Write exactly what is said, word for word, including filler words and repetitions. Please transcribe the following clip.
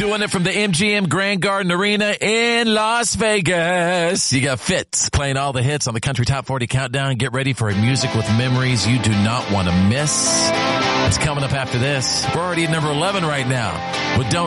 Doing it from the M G M Grand Garden Arena in Las Vegas. You got Fitz playing all the hits on the Country Top forty Countdown. Get ready for a music with memories you do not want to miss. It's coming up after this. We're already at number eleven right now with Don't